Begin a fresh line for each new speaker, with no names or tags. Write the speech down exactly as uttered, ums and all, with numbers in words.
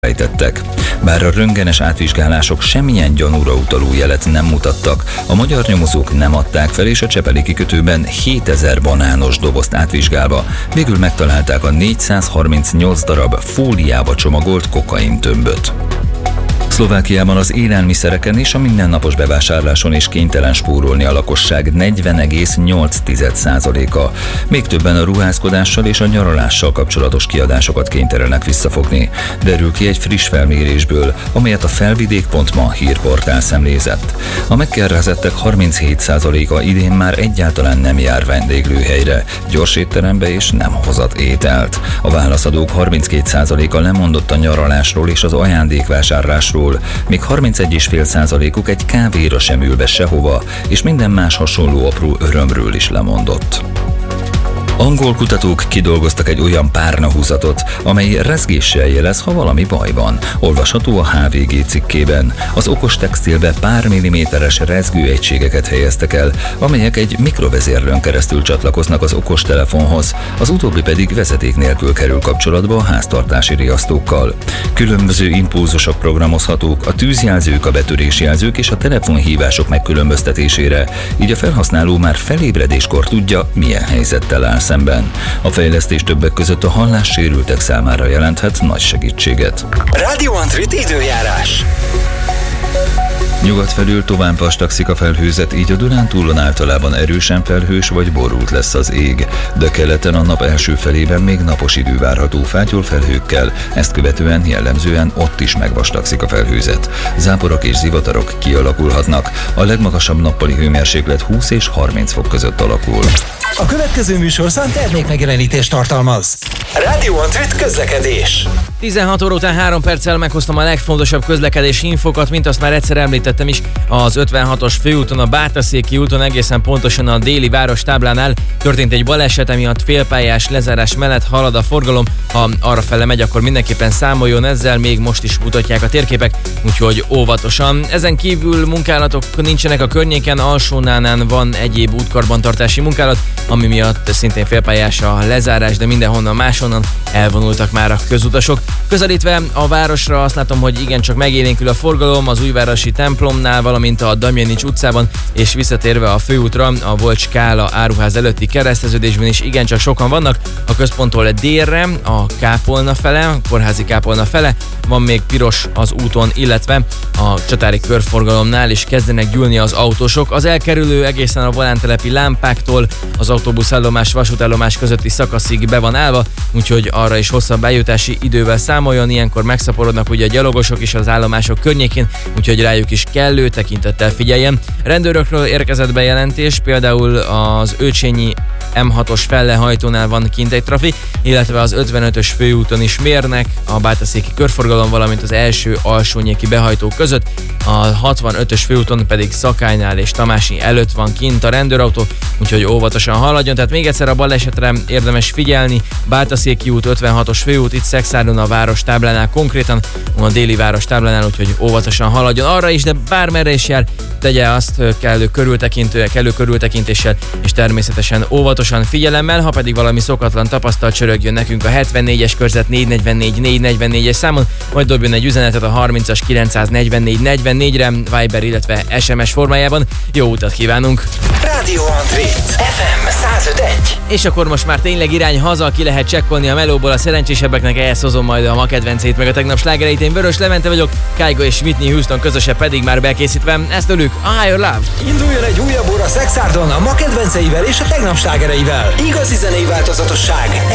ejtettek. Bár a röntgenes átvizsgálások semmilyen gyanúra utaló jelet nem mutattak, a magyar nyomozók nem adták fel, és a csepeli kikötőben hétezer banános dobozt átvizsgálva végül megtalálták a négyszázharmincnyolc darab fóliába csomagolt kokaintömböt. Szlovákiában az élelmiszereken és a mindennapos bevásárláson is kénytelen spórolni a lakosság negyven egész nyolc százaléka. Még többen a ruházkodással és a nyaralással kapcsolatos kiadásokat kénytelenek visszafogni. Derül ki egy friss felmérésből, amelyet a felvidék pont ma hírportál szemlézett. A megkérdezettek harminchét százaléka idén már egyáltalán nem jár vendéglőhelyre, gyors étterembe és nem hozott ételt. A válaszadók harminckét százaléka lemondott a nyaralásról és az ajándékvásárlásról, még harmincegy egész öt százalékuk egy kávéra sem ül be sehova, és minden más hasonló apró örömről is lemondott. Angol kutatók kidolgoztak egy olyan párnahúzatot, amely rezgéssel jelez, ha valami baj van. Olvasható a há vé gé cikkében. Az okos textilbe pár milliméteres rezgőegységeket helyeztek el, amelyek egy mikrovezérlőn keresztül csatlakoznak az okos telefonhoz, az utóbbi pedig vezeték nélkül kerül kapcsolatba a háztartási riasztókkal. Különböző impulzusok programozhatók, a tűzjelzők, a betörésjelzők és a telefonhívások megkülönböztetésére, így a felhasználó már felébredéskor tudja, milyen helyzettel áll szemben. A fejlesztés többek között a hallássérültek számára jelenthet nagy segítséget.
Radio Antrit időjárás.
Nyugat felül tovább vastagszik a felhőzet, így a Dunántúlon általában erősen felhős vagy borult lesz az ég, de keleten a nap első felében még napos idő várható fátyol felhőkkel, ezt követően jellemzően ott is megvastagszik a felhőzet. Záporok és zivatarok kialakulhatnak, a legmagasabb nappali hőmérséklet húsz és harminc fok között alakul.
A következő műsorszám termékmegjelenítést tartalmaz. Radio Antrit közlekedés.
tizenhat óra után három perccel meghoztam a legfontosabb közlekedési infokat, mint azt már egyszer említettem is, az ötvenhatos főúton, a Bátaszéki úton, egészen pontosan a déli város táblánál történt egy baleset, emiatt félpályás lezárás mellett halad a forgalom. Ha arrafele megy, akkor mindenképpen számoljon ezzel, még most is mutatják a térképek, úgyhogy óvatosan. Ezen kívül munkálatok nincsenek a környéken, Alsónánán van egyéb útkarbantartási munkálat, ami miatt szintén félpályás a lezárás, de mindenhonnan máshonnan elvonultak már a közutasok. Közelítve a városra azt látom, hogy igencsak megélénkül a forgalom az újvárosi templomnál, valamint a Damjanics utcában, és visszatérve a főútra, a Volt Skála áruház előtti kereszteződésben is igencsak sokan vannak. A központtól délre, a kápolna fele, a kórházi kápolna fele, van még piros az úton, illetve a csatári körforgalomnál is kezdenek gyűlni az autósok. Az elkerülő egészen a volántelepi lámpáktól az autóbuszállomás, vasútállomás közötti szakaszig be van állva, úgyhogy arra is hosszabb eljutási idővel számoljon, ilyenkor megszaporodnak ugye a gyalogosok is az állomások környékén, úgyhogy rájuk is kellő tekintettel figyeljen. Rendőrökről érkezett bejelentés, például az Őcsényi em hatos fellehajtónál van kint egy trafi, illetve az ötvenötös főúton is mérnek, a Bátaszéki körforgalom, valamint az első alsónyéki behajtó között, a hatvanötös főúton pedig Szakálynál és Tamási előtt van kint a rendőrautó, úgyhogy óvatosan haladjon. Tehát még egyszer a balesetre érdemes figyelni, Bátaszéki út, ötvenhatos főút, itt Szekszárdon a város táblánál konkrétan, a déli város táblánál, úgyhogy óvatosan haladjon arra is, de bármerre is jár, tegye azt kellő körültekintően, kellő körültekintéssel, és természetesen óvatosan figyelemmel. Ha pedig valami szokatlan tapasztalt, csörögjön nekünk a hetvennégyes körzet négy negyvennégy négy negyvennégyes számon, vagy dobjon egy üzenetet a harmincas kilencszáznegyvennégy negyvennégyre, Viber, illetve es em es formájában. Jó utat kívánunk!
Radio Antrit ef em száz öt egy.
És akkor most már tényleg irány haza, ki lehet csekkolni a melóból, a szerencsésebbeknek ehhez hozom majd a ma kedvencét, meg a tegnap slágereit. Én Vörös Levente vagyok, Kygo és Whitney Houston közöse pedig már bekészítve. Ezt tőlük a Higher Love.
Induljon egy újabb óra Szekszárdon a ma kedvenceivel és a tegnap slágereivel. Igazi zenei változatosság.